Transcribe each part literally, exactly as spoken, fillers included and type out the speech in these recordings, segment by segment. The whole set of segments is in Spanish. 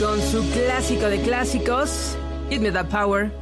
Con su clásico de clásicos, Give Me That Power.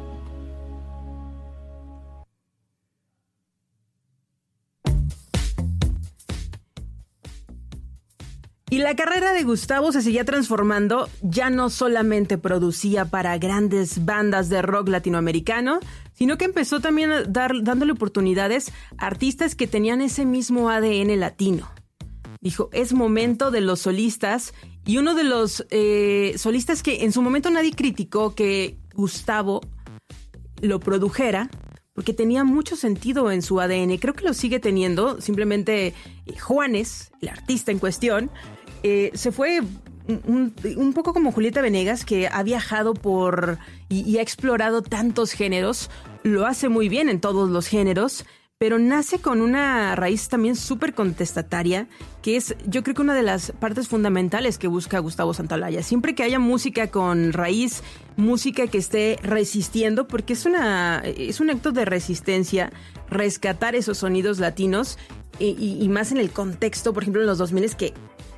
Y la carrera de Gustavo se seguía transformando, ya no solamente producía para grandes bandas de rock latinoamericano, sino que empezó también a dar, dándole oportunidades a artistas que tenían ese mismo A D N latino. Dijo, es momento de los solistas, y uno de los eh, solistas que en su momento nadie criticó que Gustavo lo produjera, porque tenía mucho sentido en su A D N. Creo que lo sigue teniendo. Simplemente eh, Juanes, el artista en cuestión, eh, se fue un, un poco como Julieta Venegas, que ha viajado por y, y ha explorado tantos géneros. Lo hace muy bien en todos los géneros, pero nace con una raíz también súper contestataria, que es, yo creo que una de las partes fundamentales que busca Gustavo Santaolalla. Siempre que haya música con raíz, música que esté resistiendo, porque es una es un acto de resistencia, rescatar esos sonidos latinos, y, y, y más en el contexto, por ejemplo, en los dos mil, que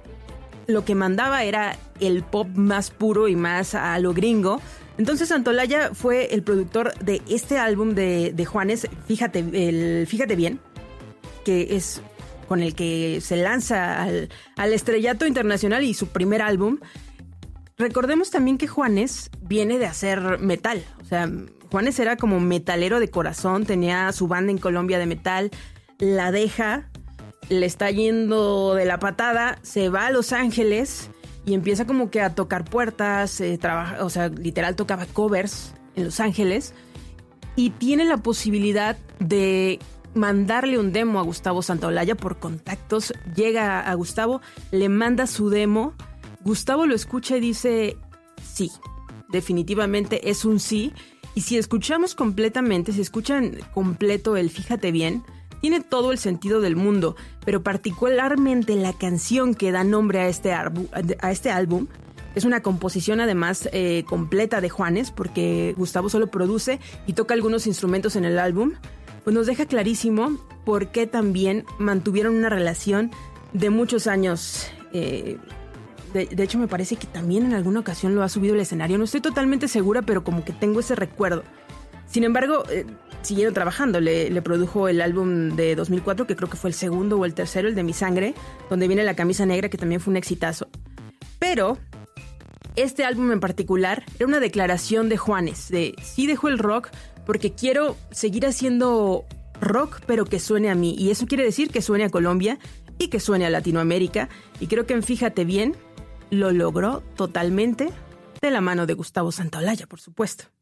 lo que mandaba era el pop más puro y más a lo gringo. Entonces Santaolalla fue el productor de este álbum de, de Juanes, Fíjate, el, Fíjate Bien, que es con el que se lanza al, al estrellato internacional y su primer álbum. Recordemos también que Juanes viene de hacer metal. O sea, Juanes era como metalero de corazón, tenía su banda en Colombia de metal, la deja, le está yendo de la patada, se va a Los Ángeles y empieza como que a tocar puertas, eh, trabaja, o sea, literal tocaba covers en Los Ángeles, y tiene la posibilidad de mandarle un demo a Gustavo Santaolalla por contactos. Llega a Gustavo, le manda su demo, Gustavo lo escucha y dice, sí, definitivamente es un sí. Y si escuchamos completamente, si escuchan completo el Fíjate Bien, tiene todo el sentido del mundo, pero particularmente la canción que da nombre a este, arbu- a este álbum es una composición además eh, completa de Juanes, porque Gustavo solo produce y toca algunos instrumentos en el álbum. Pues nos deja clarísimo por qué también mantuvieron una relación de muchos años. Eh, de, de hecho, me parece que también en alguna ocasión lo ha subido al escenario. No estoy totalmente segura, pero como que tengo ese recuerdo. Sin embargo, eh, siguieron trabajando. Le, le produjo el álbum de dos mil cuatro, que creo que fue el segundo o el tercero, el de Mi Sangre, donde viene La Camisa Negra, que también fue un exitazo. Pero este álbum en particular era una declaración de Juanes, de sí dejo el rock porque quiero seguir haciendo rock, pero que suene a mí. Y eso quiere decir que suene a Colombia y que suene a Latinoamérica. Y creo que en Fíjate Bien lo logró totalmente, de la mano de Gustavo Santaolalla, por supuesto.